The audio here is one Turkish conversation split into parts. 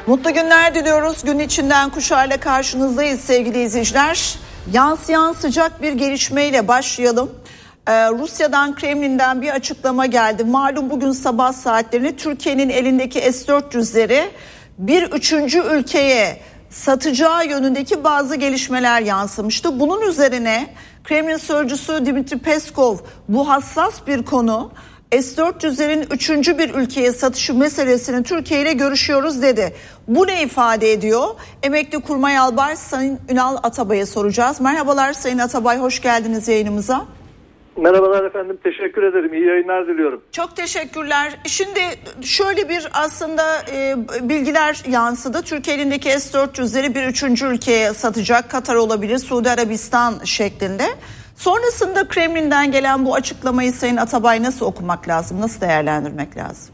Mutlu günler diliyoruz. Gün içinden Kuşağı'yla karşınızdayız sevgili izleyiciler. Yansıyan sıcak bir gelişmeyle başlayalım. Rusya'dan, Kremlin'den bir açıklama geldi. Malum bugün sabah saatlerinde Türkiye'nin elindeki S-400'leri bir üçüncü ülkeye satacağı yönündeki bazı gelişmeler yansımıştı. Bunun üzerine Kremlin sözcüsü Dmitri Peskov, bu hassas bir konu, S-400'lerin üçüncü bir ülkeye satışı meselesini Türkiye ile görüşüyoruz dedi. Bu ne ifade ediyor? Emekli Kurmay Albay Sayın Ünal Atabay'a soracağız. Merhabalar Sayın Atabay, hoş geldiniz yayınımıza. Merhabalar efendim, teşekkür ederim. İyi yayınlar diliyorum. Çok teşekkürler. Şimdi şöyle bir aslında bilgiler yansıdı. Türkiye elindeki S-400'leri bir üçüncü ülkeye satacak. Katar olabilir, Suudi Arabistan şeklinde. Sonrasında Kremlin'den gelen bu açıklamayı Sayın Atabay nasıl okumak lazım, nasıl değerlendirmek lazım?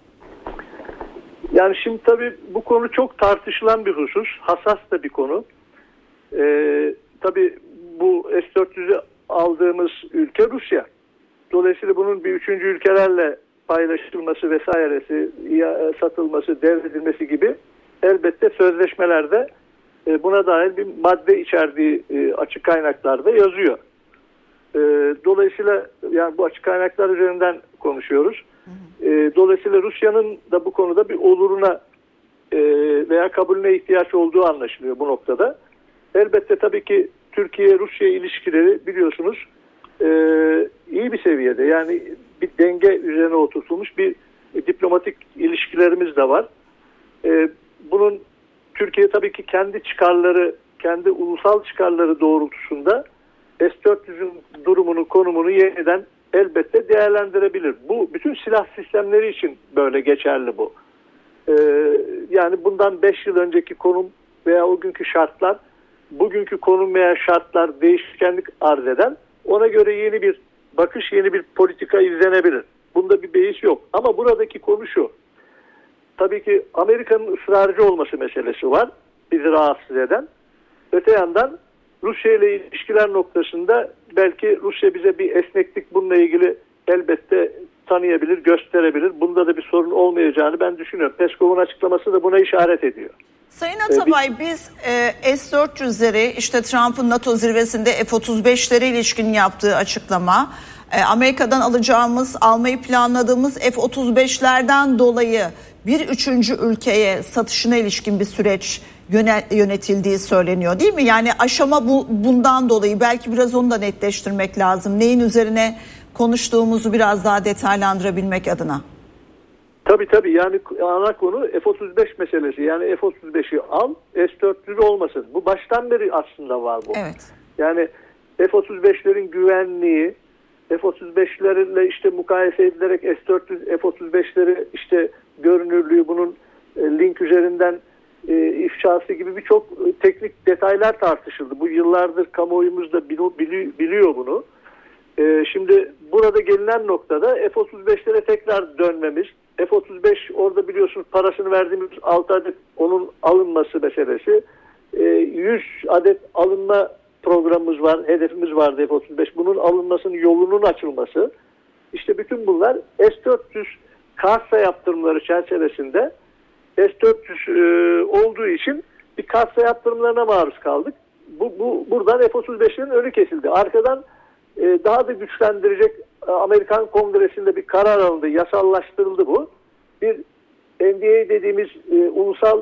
Yani şimdi tabii bu konu çok tartışılan bir husus, hassas da bir konu. Tabii bu S-400'ü aldığımız ülke Rusya. Dolayısıyla bunun bir üçüncü ülkelerle paylaşılması vesairesi, satılması, devredilmesi gibi elbette sözleşmelerde buna dair bir madde içerdiği açık kaynaklarda yazıyor. Dolayısıyla yani bu açık kaynaklar üzerinden konuşuyoruz. Dolayısıyla Rusya'nın da bu konuda bir oluruna veya kabulüne ihtiyaç olduğu anlaşılıyor bu noktada. Elbette tabii ki Türkiye-Rusya ilişkileri biliyorsunuz iyi bir seviyede. Yani bir denge üzerine oturtulmuş bir diplomatik ilişkilerimiz de var. Bunun Türkiye tabii ki kendi çıkarları, kendi ulusal çıkarları doğrultusunda S-400'ün durumunu, konumunu yeniden elbette değerlendirebilir. Bu bütün silah sistemleri için böyle geçerli bu. Yani bundan 5 yıl önceki konum veya o günkü şartlar, bugünkü konum veya şartlar değişkenlik arz eden, ona göre yeni bir bakış, yeni bir politika izlenebilir. Bunda bir beis yok. Ama buradaki konu şu. Tabii ki Amerika'nın ısrarcı olması meselesi var. Bizi rahatsız eden. Öte yandan Rusya ile ilişkiler noktasında belki Rusya bize bir esneklik bununla ilgili elbette tanıyabilir, gösterebilir. Bunda da bir sorun olmayacağını ben düşünüyorum. Peskov'un açıklaması da buna işaret ediyor. Sayın Atabay, biz S-400'leri işte Trump'ın NATO zirvesinde F-35'lere ilişkin yaptığı açıklama, Amerika'dan almayı planladığımız F-35'lerden dolayı bir üçüncü ülkeye satışına ilişkin bir süreç yönetildiği söyleniyor değil mi? Yani aşama bundan dolayı belki biraz onu da netleştirmek lazım. Neyin üzerine konuştuğumuzu biraz daha detaylandırabilmek adına. Tabii yani ana konu F-35 meselesi. Yani F-35'i al, S-400 olmasın. Bu baştan beri aslında var bu. Evet. Yani F-35'lerin güvenliği, F-35'lerle işte mukayese edilerek S-400, F-35'leri işte görünürlüğü, bunun link üzerinden ifşası gibi birçok teknik detaylar tartışıldı. Bu yıllardır kamuoyumuz da biliyor bunu. Şimdi burada gelinen noktada F-35'lere tekrar dönmemiz, F-35 orada biliyorsunuz parasını verdiğimiz 6 adet onun alınması meselesi, 100 adet alınma programımız var, hedefimiz vardı F-35. Bunun alınmasının yolunun açılması, işte bütün bunlar S-400 kasa yaptırımları çerçevesinde S-400 olduğu için bir kasa yaptırımlarına maruz kaldık. Buradan F-35'lerin önü kesildi. Arkadan daha da güçlendirecek Amerikan Kongresi'nde bir karar alındı, yasallaştırıldı bu. Bir NDA dediğimiz ulusal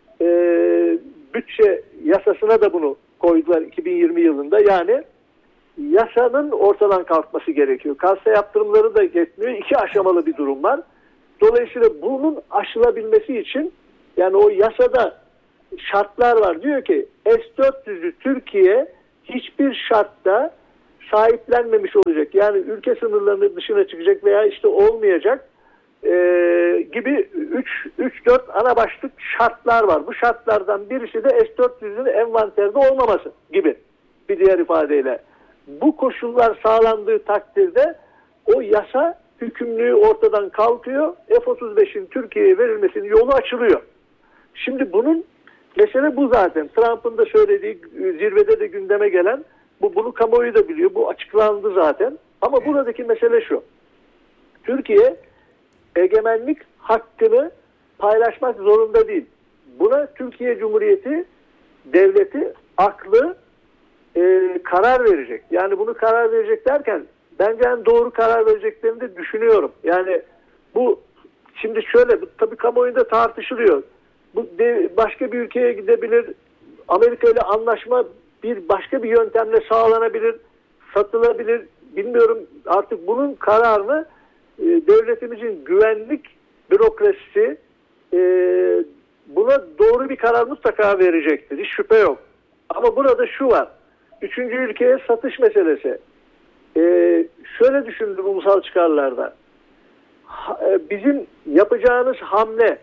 bütçe yasasına da bunu koydular 2020 yılında. Yani yasanın ortadan kalkması gerekiyor. Kasa yaptırımları da yetmiyor. 2 aşamalı bir durum var. Dolayısıyla bunun aşılabilmesi için yani o yasada şartlar var. Diyor ki S-400'ü Türkiye hiçbir şartta sahiplenmemiş olacak. Yani ülke sınırlarının dışına çıkacak veya işte olmayacak gibi 3-4 ana başlık şartlar var. Bu şartlardan birisi de S-400'ün envanterde olmaması gibi bir diğer ifadeyle. Bu koşullar sağlandığı takdirde o yasa hükümlülüğü ortadan kalkıyor. F-35'in Türkiye'ye verilmesinin yolu açılıyor. Şimdi bunun mesele bu zaten. Trump'ın da söylediği, zirvede de gündeme gelen, bunu kamuoyu da biliyor. Bu açıklandı zaten. Ama buradaki mesele şu. Türkiye egemenlik hakkını paylaşmak zorunda değil. buna Türkiye Cumhuriyeti devleti aklı karar verecek. Yani bunu karar verecek derken bence en doğru karar vereceklerini de düşünüyorum. Yani bu şimdi şöyle, tabii kamuoyunda tartışılıyor. Bu başka bir ülkeye gidebilir, Amerika ile anlaşma başka bir yöntemle sağlanabilir, satılabilir. Bilmiyorum, artık bunun kararını devletimizin güvenlik bürokrasisi buna doğru bir karar mutlaka verecektir. Hiç şüphe yok. Ama burada şu var. Üçüncü ülkeye satış meselesi. Şöyle düşündüm ulusal çıkarlarda. Bizim yapacağınız hamle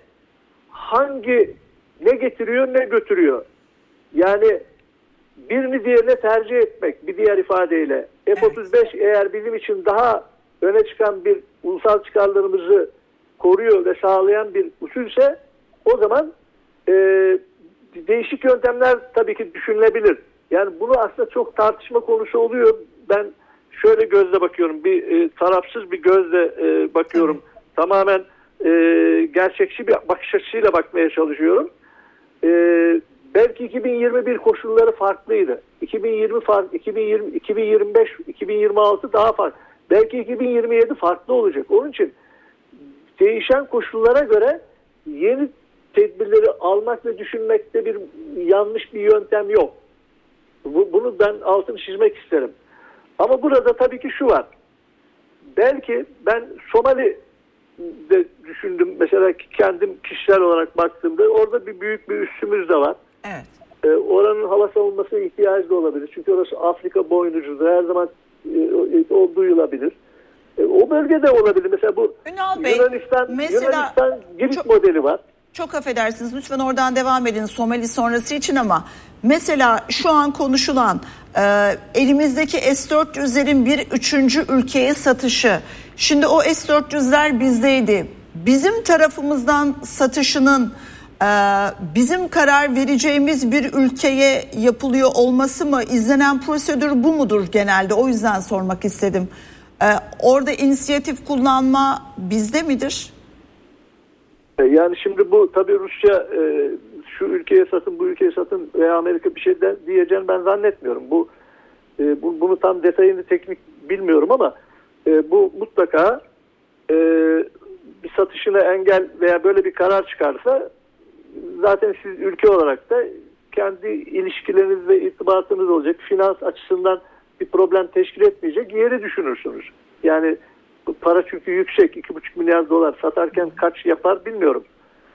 ne getiriyor ne götürüyor? Yani birini diğerine tercih etmek, bir diğer ifadeyle. F-35 eğer bizim için daha öne çıkan bir ulusal çıkarlarımızı koruyor ve sağlayan bir usulse, o zaman değişik yöntemler tabii ki düşünülebilir. Yani bunu aslında çok tartışma konusu oluyor. Ben şöyle gözle bakıyorum, tarafsız bir gözle bakıyorum. Tamamen gerçekçi bir bakış açısıyla bakmaya çalışıyorum. Belki 2021 koşulları farklıydı. 2025, 2026 daha farklı. Belki 2027 farklı olacak. Onun için değişen koşullara göre yeni tedbirleri almak ve düşünmekte yanlış bir yöntem yok. Bunu ben altını çizmek isterim. Ama burada tabii ki şu var. Belki ben Somali'de düşündüm. Mesela kendim kişisel olarak baktığımda orada büyük bir üssümüz de var. Evet. Oranın hava savunmasına ihtiyacı da olabilir. Çünkü orası Afrika boynucudur. Her zaman o duyulabilir. O bölgede olabilir. Mesela bu Ünal Bey, Yunanistan Girit modeli var. Çok affedersiniz, lütfen oradan devam edin Somali sonrası için, ama mesela şu an konuşulan elimizdeki S-400'lerin bir üçüncü ülkeye satışı. Şimdi o S-400'ler bizdeydi. Bizim tarafımızdan satışının bizim karar vereceğimiz bir ülkeye yapılıyor olması mı? İzlenen prosedür bu mudur genelde? O yüzden sormak istedim. Orada inisiyatif kullanma bizde midir? Yani şimdi bu tabii Rusya şu ülkeye satın, bu ülkeye satın veya Amerika bir şey diyeceğini ben zannetmiyorum. Bunu tam detayını teknik bilmiyorum ama bu mutlaka bir satışına engel veya böyle bir karar çıkarsa zaten siz ülke olarak da kendi ilişkileriniz ve irtibatınız olacak. Finans açısından bir problem teşkil etmeyecek yeri düşünürsünüz. Yani bu para çünkü yüksek. 2,5 milyar dolar satarken kaç yapar bilmiyorum.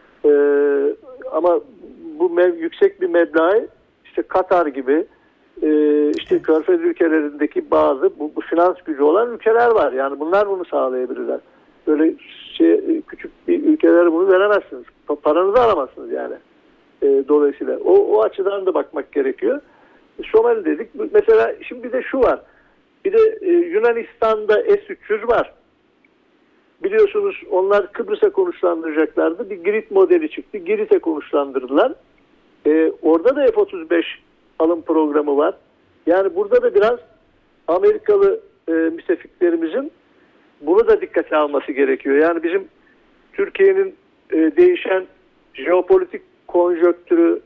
Ama bu yüksek bir meblağı işte Katar gibi işte Körfez ülkelerindeki bazı bu finans gücü olan ülkeler var. Yani bunlar bunu sağlayabilirler. Böyle küçük bir ülkelere bunu veremezsiniz. Paranızı alamazsınız yani. Dolayısıyla o açıdan da bakmak gerekiyor. Somali dedik. Mesela şimdi bir de şu var. Bir de Yunanistan'da S-300 var. Biliyorsunuz onlar Kıbrıs'a konuşlandıracaklardı. Bir Girit modeli çıktı. Girit'e konuşlandırdılar. Orada da F-35 alım programı var. Yani burada da biraz Amerikalı müttefiklerimizin bunu da dikkate alması gerekiyor. Yani bizim Türkiye'nin değişen jeopolitik konjonktürü,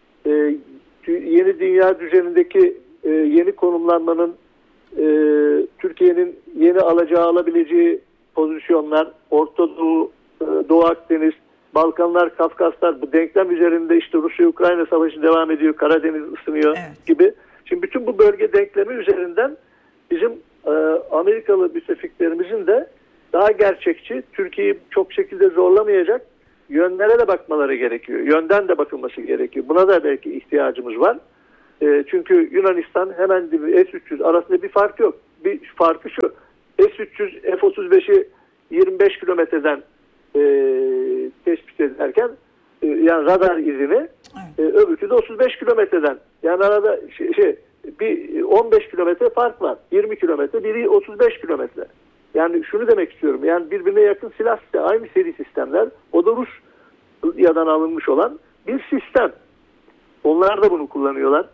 yeni dünya düzenindeki yeni konumlanmanın, Türkiye'nin yeni alabileceği pozisyonlar, Orta Doğu, Doğu Akdeniz, Balkanlar, Kafkaslar, bu denklem üzerinde işte Rusya-Ukrayna savaşı devam ediyor, Karadeniz ısınıyor gibi. Şimdi bütün bu bölge denklemi üzerinden bizim Amerikalı müttefiklerimizin de daha gerçekçi, Türkiye'yi çok şekilde zorlamayacak yönlere de bakmaları gerekiyor. Yönden de bakılması gerekiyor. Buna da belki ihtiyacımız var. Çünkü Yunanistan hemen S-300 arasında bir fark yok. Bir farkı şu. S-300 F-35'i 25 kilometreden tespit ederken yani radar izini öbürkü de 35 kilometreden. Yani arada bir 15 kilometre fark var. 20 kilometre, biri 35 kilometre. Yani şunu demek istiyorum. Yani birbirine yakın silah sistemi, aynı seri sistemler. O da Rusya'dan alınmış olan bir sistem. Onlar da bunu kullanıyorlar.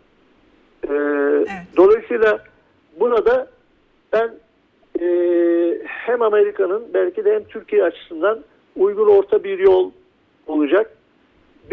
Dolayısıyla buna da ben hem Amerika'nın belki de hem Türkiye açısından uygun orta bir yol olacak bir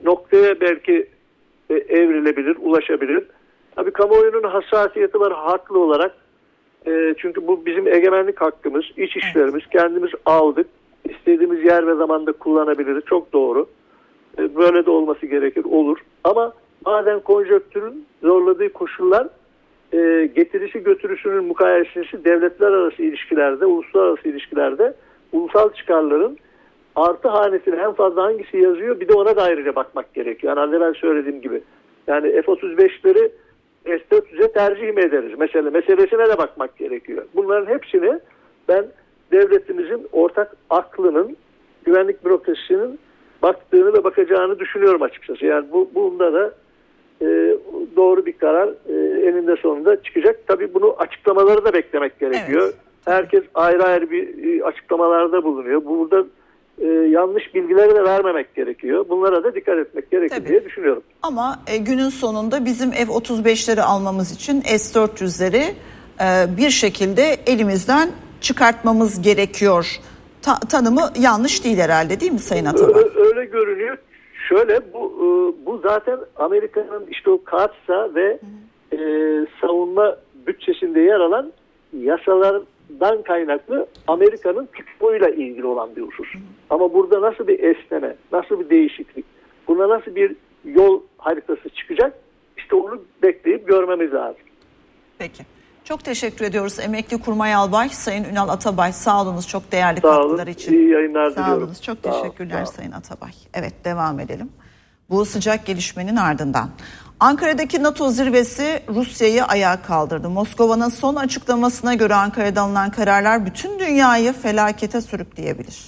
noktaya belki evrilebilir, ulaşabilir. Tabii kamuoyunun hassasiyeti var haklı olarak. Çünkü bu bizim egemenlik hakkımız, iç işlerimiz, kendimiz aldık. İstediğimiz yer ve zamanda kullanabiliriz. Çok doğru. Böyle de olması gerekir, olur. Ama bazen konjonktürün zorladığı koşullar getirisi götürüsünün mukayesesi devletler arası ilişkilerde, uluslararası ilişkilerde ulusal çıkarların artı hanesine en fazla hangisi yazıyor, bir de ona da ayrıca bakmak gerekiyor. Yani az evvel söylediğim gibi. Yani F-35'leri S-400'e tercih mi ederiz? Meselesine de bakmak gerekiyor. Bunların hepsini ben devletimizin ortak aklının, güvenlik bürokrasisinin baktığını ve bakacağını düşünüyorum açıkçası. Yani bunda da doğru bir karar eninde sonunda çıkacak. Tabii bunu açıklamaları da beklemek gerekiyor. Evet. Herkes ayrı ayrı bir açıklamalarda bulunuyor. Burada yanlış bilgileri de vermemek gerekiyor. Bunlara da dikkat etmek gerekiyor diye düşünüyorum. Ama günün sonunda bizim F-35'leri almamız için S-400'leri bir şekilde elimizden çıkartmamız gerekiyor. Tanımı yanlış değil herhalde, değil mi Sayın Atabay? Öyle görünüyor. Şöyle bu zaten Amerika'nın işte o KATSA ve savunma bütçesinde yer alan yasalardan kaynaklı Amerika'nın tutumuyla ilgili olan bir husus. Ama burada nasıl bir esneme, nasıl bir değişiklik, buna nasıl bir yol haritası çıkacak, işte onu bekleyip görmemiz lazım. Peki. Çok teşekkür ediyoruz emekli kurmay albay Sayın Ünal Atabay. Sağ olunuz çok değerli katkılar için. İyi yayınlar diliyorum. Sağ olunuz. Çok teşekkürler Sayın Atabay. Evet, devam edelim. Bu sıcak gelişmenin ardından Ankara'daki NATO zirvesi Rusya'yı ayağa kaldırdı. Moskova'nın son açıklamasına göre Ankara'da alınan kararlar bütün dünyayı felakete sürükleyebilir.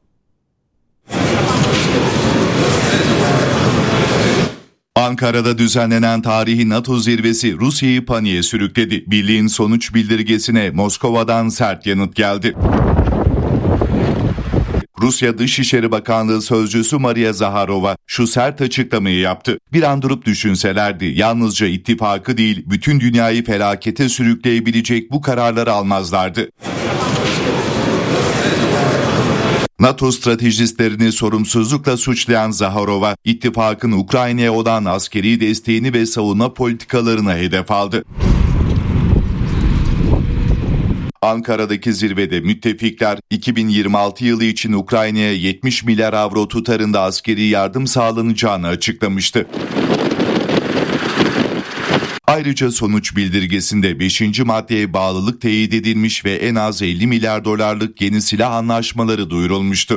Ankara'da düzenlenen tarihi NATO zirvesi Rusya'yı paniğe sürükledi. Birliğin sonuç bildirgesine Moskova'dan sert yanıt geldi. Rusya Dışişleri Bakanlığı Sözcüsü Maria Zaharova şu sert açıklamayı yaptı. Bir an durup düşünselerdi yalnızca ittifakı değil bütün dünyayı felakete sürükleyebilecek bu kararları almazlardı. NATO stratejistlerini sorumsuzlukla suçlayan Zaharova, ittifakın Ukrayna'ya olan askeri desteğini ve savunma politikalarına hedef aldı. Ankara'daki zirvede müttefikler 2026 yılı için Ukrayna'ya 70 milyar avro tutarında askeri yardım sağlanacağını açıklamıştı. Ayrıca sonuç bildirgesinde 5. maddeye bağlılık teyit edilmiş ve en az 50 milyar dolarlık yeni silah anlaşmaları duyurulmuştu.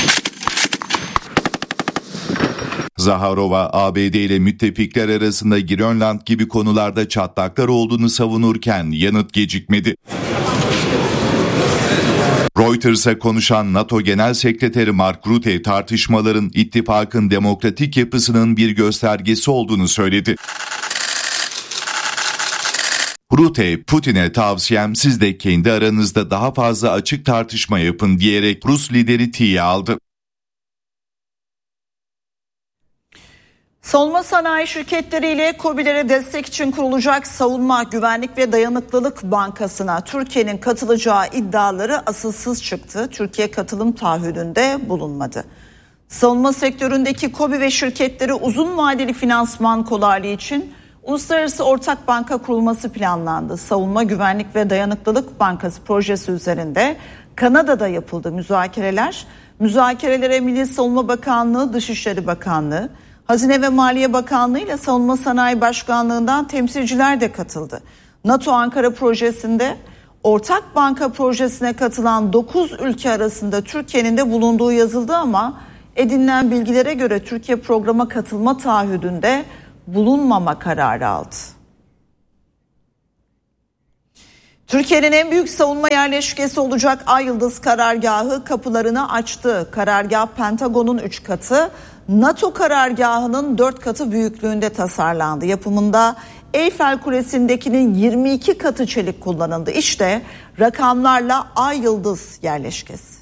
Zaharova, ABD ile müttefikler arasında Grönland gibi konularda çatlaklar olduğunu savunurken yanıt gecikmedi. Reuters'a konuşan NATO Genel Sekreteri Mark Rutte tartışmaların ittifakın demokratik yapısının bir göstergesi olduğunu söyledi. Rutte, Putin'e tavsiyem siz de kendi aranızda daha fazla açık tartışma yapın diyerek Rus lideri tiye aldı. Savunma sanayi şirketleriyle KOBİ'lere destek için kurulacak Savunma, Güvenlik ve Dayanıklılık Bankası'na Türkiye'nin katılacağı iddiaları asılsız çıktı. Türkiye katılım taahhüdünde bulunmadı. Savunma sektöründeki KOBİ ve şirketleri uzun vadeli finansman kolaylığı için uluslararası ortak banka kurulması planlandı. Savunma, Güvenlik ve Dayanıklılık Bankası projesi üzerinde Kanada'da yapıldı müzakereler. Müzakerelere Milli Savunma Bakanlığı, Dışişleri Bakanlığı, Hazine ve Maliye Bakanlığı ile Savunma Sanayi Başkanlığı'ndan temsilciler de katıldı. NATO Ankara projesinde ortak banka projesine katılan 9 ülke arasında Türkiye'nin de bulunduğu yazıldı ama edinilen bilgilere göre Türkiye programa katılma taahhüdünde bulunmama kararı aldı. Türkiye'nin en büyük savunma yerleşkesi olacak Ay Yıldız karargahı kapılarını açtı. Karargah Pentagon'un 3 katı, NATO karargahının 4 katı büyüklüğünde tasarlandı. Yapımında Eyfel Kulesi'ndekinin 22 katı çelik kullanıldı. İşte rakamlarla Ay Yıldız yerleşkesi.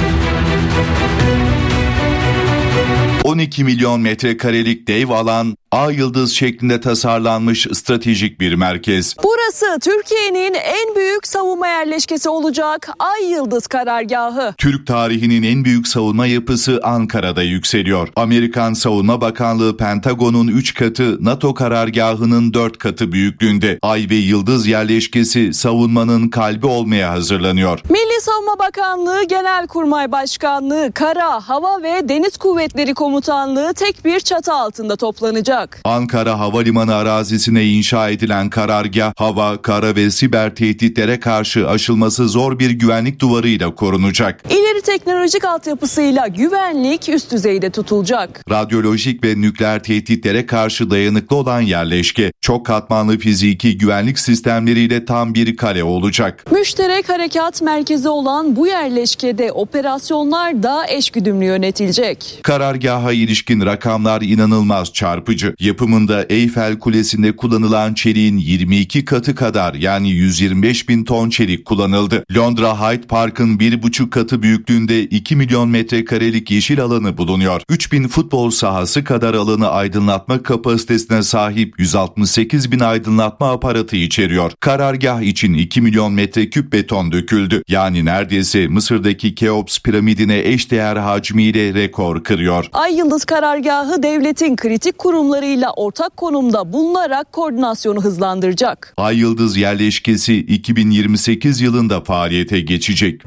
12 milyon metrekarelik dev alan Ay yıldız şeklinde tasarlanmış stratejik bir merkez. Burası Türkiye'nin en büyük savunma yerleşkesi olacak Ay Yıldız karargahı. Türk tarihinin en büyük savunma yapısı Ankara'da yükseliyor. Amerikan Savunma Bakanlığı Pentagon'un 3 katı, NATO karargahının 4 katı büyüklüğünde. Ay ve Yıldız yerleşkesi savunmanın kalbi olmaya hazırlanıyor. Milli Savunma Bakanlığı, Genelkurmay Başkanlığı, Kara, Hava ve Deniz Kuvvetleri Komutanlığı tek bir çatı altında toplanacak. Ankara Havalimanı arazisine inşa edilen karargah, hava, kara ve siber tehditlere karşı aşılması zor bir güvenlik duvarıyla korunacak. İleri teknolojik altyapısıyla güvenlik üst düzeyde tutulacak. Radyolojik ve nükleer tehditlere karşı dayanıklı olan yerleşke, çok katmanlı fiziki güvenlik sistemleriyle tam bir kale olacak. Müşterek harekat merkezi olan bu yerleşkede operasyonlar daha eşgüdümlü yönetilecek. Karargaha ilişkin rakamlar inanılmaz çarpıcı. Yapımında Eyfel Kulesi'nde kullanılan çeliğin 22 katı kadar, yani 125 bin ton çelik kullanıldı. Londra Hyde Park'ın 1,5 katı büyüklüğünde 2 milyon metrekarelik yeşil alanı bulunuyor. 3000 futbol sahası kadar alanı aydınlatma kapasitesine sahip 168 bin aydınlatma aparatı içeriyor. Karargah için 2 milyon metreküp beton döküldü. Yani neredeyse Mısır'daki Keops piramidine eşdeğer hacmiyle rekor kırıyor. Ay Yıldız karargahı devletin kritik kurumlarıyla ortak konumda bulunarak koordinasyonu hızlandıracak. Ay Yıldız yerleşkesi 2028 yılında faaliyete geçecek.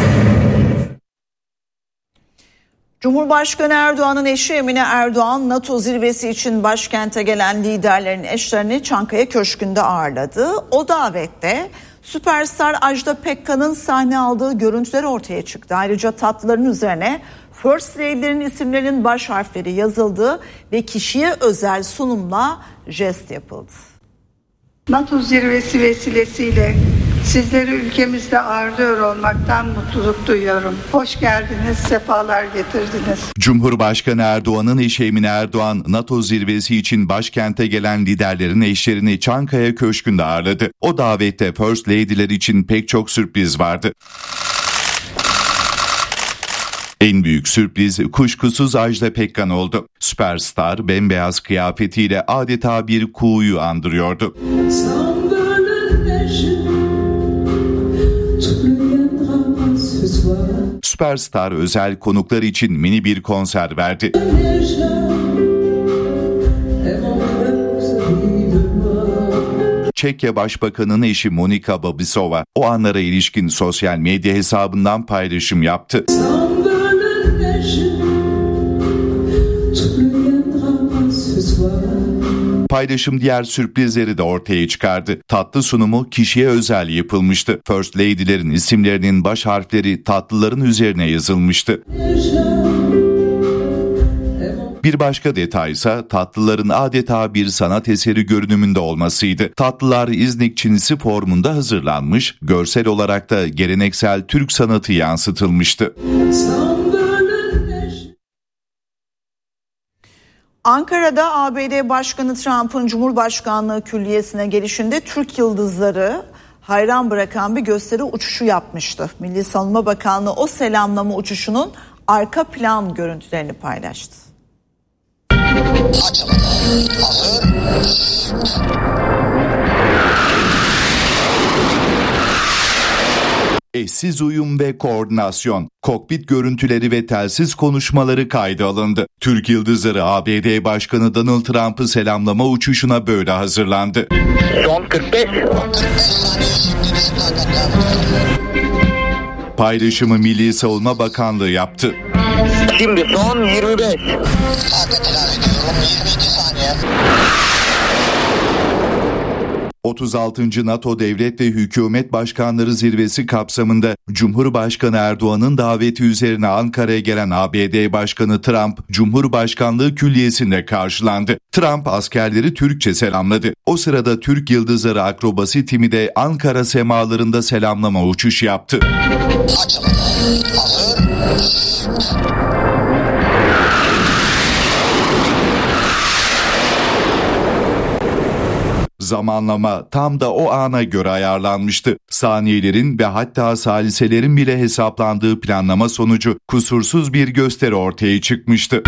Cumhurbaşkanı Erdoğan'ın eşi Emine Erdoğan, NATO zirvesi için başkente gelen liderlerin eşlerini Çankaya Köşkü'nde ağırladı. O davette süperstar Ajda Pekkan'ın sahne aldığı görüntüler ortaya çıktı. Ayrıca tatlıların üzerine First Lady'lerin isimlerinin baş harfleri yazıldı ve kişiye özel sunumla jest yapıldı. NATO zirvesi vesilesiyle sizleri ülkemizde ağırlıyor olmaktan mutluluk duyuyorum. Hoş geldiniz, sefalar getirdiniz. Cumhurbaşkanı Erdoğan'ın eşi Emine Erdoğan, NATO zirvesi için başkente gelen liderlerin eşlerini Çankaya Köşkü'nde ağırladı. O davette First Lady'ler için pek çok sürpriz vardı. En büyük sürpriz kuşkusuz Ajda Pekkan oldu. Süperstar bembeyaz kıyafetiyle adeta bir kuğuyu andırıyordu. Süperstar özel konuklar için mini bir konser verdi. Çekya Başbakanı'nın eşi Monika Babisova o anlara ilişkin sosyal medya hesabından paylaşım yaptı. Paylaşım diğer sürprizleri de ortaya çıkardı. Tatlı sunumu kişiye özel yapılmıştı. First Lady'lerin isimlerinin baş harfleri tatlıların üzerine yazılmıştı. Bir başka detaysa tatlıların adeta bir sanat eseri görünümünde olmasıydı. Tatlılar İznik çinisi formunda hazırlanmış, görsel olarak da geleneksel Türk sanatı yansıtılmıştı. Ankara'da ABD Başkanı Trump'ın Cumhurbaşkanlığı Külliyesi'ne gelişinde Türk yıldızları hayran bırakan bir gösteri uçuşu yapmıştı. Milli Savunma Bakanlığı o selamlama uçuşunun arka plan görüntülerini paylaştı. Eşsiz uyum ve koordinasyon, kokpit görüntüleri ve telsiz konuşmaları kayda alındı. Türk yıldızları ABD Başkanı Donald Trump'ı selamlama uçuşuna böyle hazırlandı. Son 45. Paylaşımı Milli Savunma Bakanlığı yaptı. Şimdi son 25. 36. NATO Devlet ve Hükümet Başkanları Zirvesi kapsamında Cumhurbaşkanı Erdoğan'ın daveti üzerine Ankara'ya gelen ABD Başkanı Trump, Cumhurbaşkanlığı Külliyesi'nde karşılandı. Trump askerleri Türkçe selamladı. O sırada Türk Yıldızları akrobasi timi de Ankara semalarında selamlama uçuşu yaptı. Zamanlama tam da o ana göre ayarlanmıştı. Saniyelerin ve hatta saliselerin bile hesaplandığı planlama sonucu kusursuz bir gösteri ortaya çıkmıştı.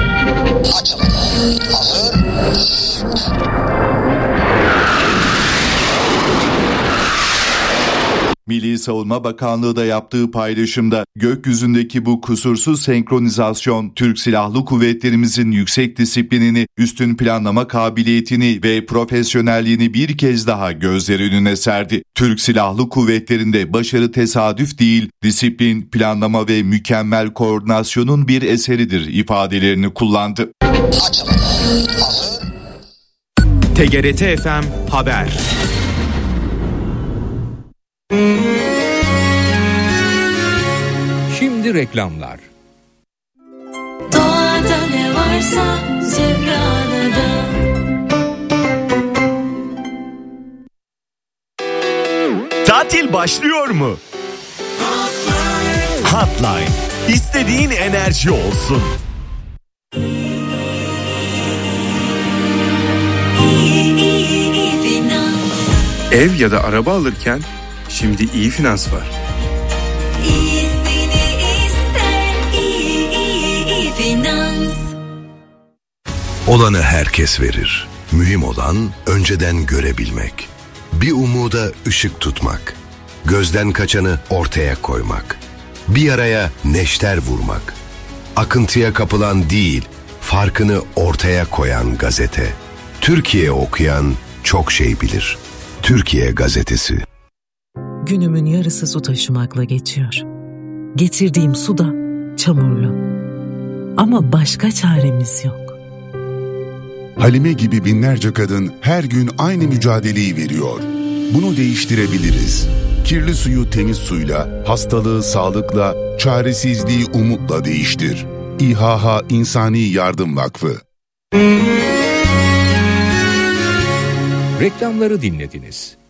Milli Savunma Bakanlığı da yaptığı paylaşımda gökyüzündeki bu kusursuz senkronizasyon Türk Silahlı Kuvvetlerimizin yüksek disiplinini, üstün planlama kabiliyetini ve profesyonelliğini bir kez daha gözler önüne serdi. Türk Silahlı Kuvvetleri'nde başarı tesadüf değil, disiplin, planlama ve mükemmel koordinasyonun bir eseridir ifadelerini kullandı. TGRT FM Haber. Şimdi reklamlar. Doğada ne varsa Zümra'da. Tatil başlıyor mu? Hotline. İstediğin enerji olsun. Ev ya da araba alırken şimdi iyi finans var. İyisini ister, iyi finans. Olanı herkes verir. Mühim olan önceden görebilmek. Bir umuda ışık tutmak. Gözden kaçanı ortaya koymak. Bir yaraya neşter vurmak. Akıntıya kapılan değil, farkını ortaya koyan gazete. Türkiye okuyan çok şey bilir. Türkiye Gazetesi. Günümün yarısı su taşımakla geçiyor. Getirdiğim su da çamurlu. Ama başka çaremiz yok. Halime gibi binlerce kadın her gün aynı mücadeleyi veriyor. Bunu değiştirebiliriz. Kirli suyu temiz suyla, hastalığı sağlıkla, çaresizliği umutla değiştir. İHH İnsani Yardım Vakfı. Reklamları dinlediniz.